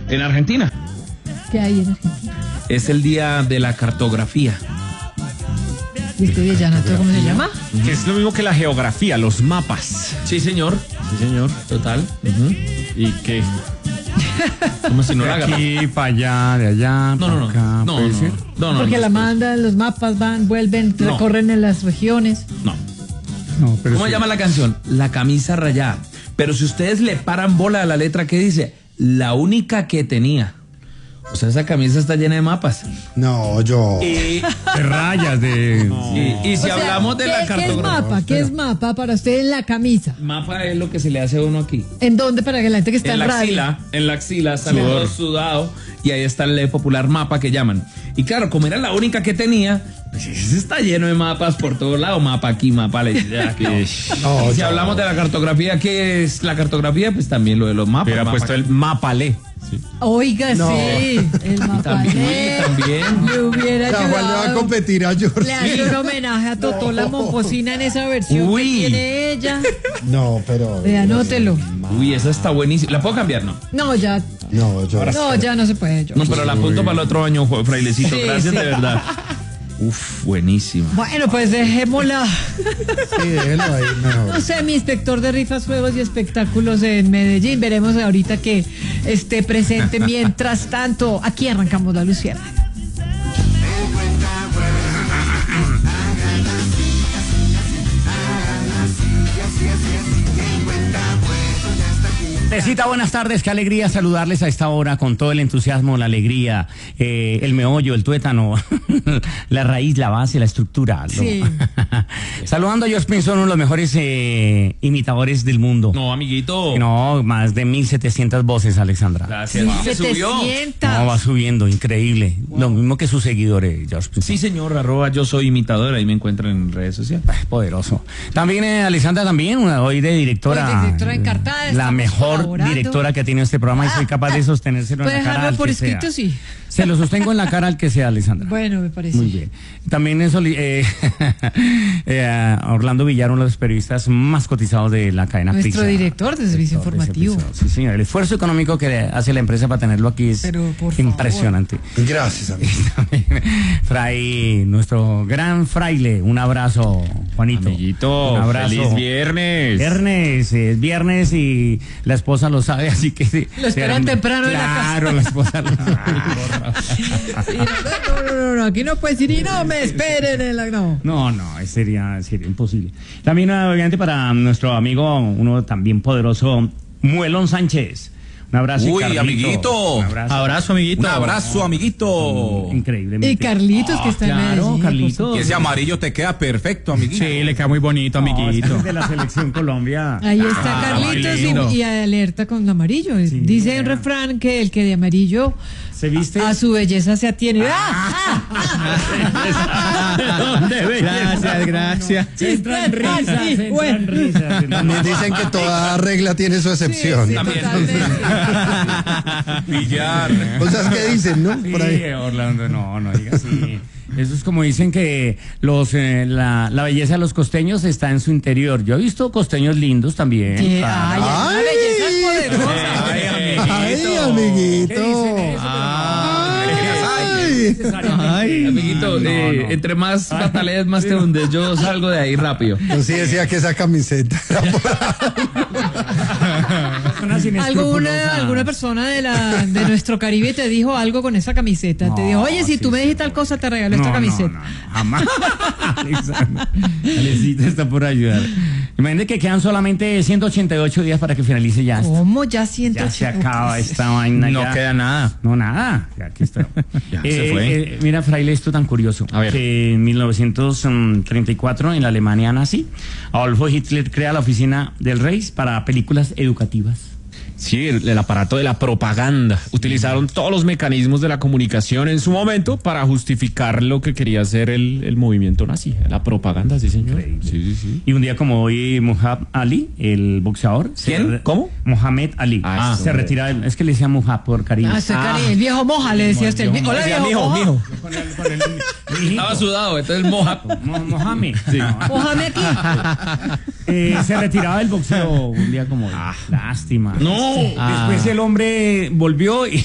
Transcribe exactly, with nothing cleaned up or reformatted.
en Argentina. ¿Qué hay en Argentina? Es el día de la cartografía. ¿Y este villanato cómo se llama? Que es lo mismo que la geografía, los mapas. Sí, señor. Sí, señor. Total. Uh-huh. ¿Y qué? Como si no De la aquí para allá, de allá, No, no, no. acá, No, no, ¿puede no, ser? no, no, Porque no, la no, mandan, los mapas van, vuelven, No. recorren en las regiones. No. No, pero ¿Cómo sí. llama la canción? La camisa rayada. Pero si ustedes le paran bola a la letra que dice, la única que tenía. O sea, esa camisa está llena de mapas. No, yo. Y, De rayas, de... y, y si O sea, hablamos de ¿qué, la ¿Qué es cartografía. mapa? ¿Qué es mapa para usted en la camisa? Mapa es lo que se le hace a uno aquí. ¿En dónde para que la gente que está En en, la radio? axila, en la axila sale Sudor. todo sudado y ahí está el popular mapa que llaman. Y claro, como era la única que tenía, pues ese está lleno de mapas por todos lados, mapa aquí, mapa allá. Aquí. No, Y si yo- hablamos de la cartografía, ¿qué es la cartografía? Pues también lo de los mapas. Hubiera mapa puesto aquí. el mapalé. Sí. Oiga, No. sí, el mapa. También, eh, también. Me hubiera O sea, Juan le va a ayudado. competir a George. Le hace un homenaje a Totó la Momposina en esa versión Uy. que tiene ella. No, pero. Vea, anótelo. Uy, esa está buenísima. ¿La puedo cambiar? No. No, ya. No, yo. No, ya no se puede. Yo. No, pero la apunto para el otro año, jo- frailecito. Sí, Gracias, sí. de verdad. Uf, buenísima. Bueno, pues dejémosla. Sí, déjelo ahí mejor. No sé, mi inspector de rifas, juegos y espectáculos en Medellín. Veremos ahorita que esté presente. Mientras tanto, aquí arrancamos la luciérnaga. Tecita, buenas tardes, qué alegría saludarles a esta hora con todo el entusiasmo, la alegría, eh, el meollo, el tuétano, la raíz, la base, la estructura. ¿no? Sí. Saludando a George Pinson, uno de los mejores eh, imitadores del mundo. No, amiguito. No, más de mil setecientas voces, Alexandra. Gracias. Se subió. setecientas. No, va subiendo, increíble. Lo mismo que sus seguidores, George Pinson. Sí, señor, arroba yo soy imitador, ahí me encuentran en redes sociales. Ah, poderoso. También eh, Alexandra, también, una, hoy de directora. Hoy de directora encartada, La estamos mejor colaborando. directora que ha tenido este programa y soy capaz de sostenérselo en Puede la cara dejarlo al por que escrito, sea. sí. Se lo sostengo en la cara al que sea, Alexandra. Bueno, me parece. Muy bien. También es soli- eh, eh, Orlando Villar, uno de los periodistas más cotizados de la cadena Nuestro Prisa. director de servicio Director de informativo. servicio. Sí, señor. El esfuerzo económico que hace la empresa para tenerlo aquí es Pero, por favor. impresionante. Gracias, amigo. Fray, nuestro gran fraile, un abrazo, Juanito. Amiguito, un abrazo. feliz viernes. Viernes, es viernes y la esposa lo sabe, así que sí. Lo esperan Será- temprano en la casa. Claro, la esposa lo sabe. Y no, no, no, no, no, aquí no puedes ir y no me esperen en la. No. No, no, sería, sería imposible. También, obviamente, para nuestro amigo, uno también poderoso, Muelón Sánchez. Un abrazo. Uy, Carlito. amiguito. Un abrazo. Abrazo, amiguito. Un abrazo, amiguito. Increíblemente. Y Carlitos, que está en Claro, Medellín, Carlitos. por Ese amarillo te queda perfecto, amiguito. Sí, le queda muy bonito, No, amiguito. este es de la selección Colombia. Ahí está Ah, Carlitos lindo. y, y alerta con amarillo. Dice en vea. refrán que el que de amarillo ¿Se viste? a su belleza se atiene. ¡Ah! ¿Dónde Gracias, gracias. Entran risas, Sí, entran bueno. risas. También dicen que toda regla tiene su excepción. Sí, También. totalmente. Villar. Cosas que dicen, ¿no? Sí, Por ahí. Orlando, no, no digas así. Eso es como dicen que los eh, la, la belleza de los costeños está en su interior. Yo he visto costeños lindos también. Sí, claro. ay, Ay. una belleza poderosa. Ay, amiguito. ¿Qué dicen eso? Ay. Necesariamente. Amiguito, No, eh, no. entre más pataleas, más te hundes. Yo salgo de ahí rápido. Yo sí decía que esa camiseta era por- Personas ¿Alguna, inescrupulosas. alguna persona de la de nuestro Caribe te dijo algo con esa camiseta. te No, dijo, oye, si sí, tú me sí. dijiste tal cosa, te regalo esta No, camiseta. No, no, no, jamás. Alexandra. Alexita está por ayudar. Imagínate que quedan solamente ciento ochenta y ocho días para que finalice ya esto. ¿Cómo? Ya siento. Ya se acaba esta vaina. No ya. queda nada. No, nada. Ya, aquí está. Ya, se fue. eh, mira, Fraile, esto tan curioso. A ver. Que en mil novecientos treinta y cuatro, en la Alemania nazi, Adolfo Hitler crea la oficina del Reich para películas educativas. Sí, el, el aparato de la propaganda. Utilizaron todos los mecanismos de la comunicación en su momento para justificar lo que quería hacer el, el movimiento nazi. La propaganda, sí, señor. Increíble. Sí, sí, sí. Y un día como hoy, Muhammad Ali, el boxeador. se ¿Quién? re- ¿Cómo? Mohamed Ali. Ah, se hombre. retira. del- Es que le decía Muhammad por cariño. Ah, ese cari- el viejo moja, le decía usted. el vi- Hola, Decía, viejo mijo, moja. mijo. Con el- con el- mijito. Estaba sudado, entonces moja. Mo- Mohamed. Sí. No, Mójame aquí. eh, se retiraba del boxeo un día como hoy. Lástima. No. Después el hombre volvió y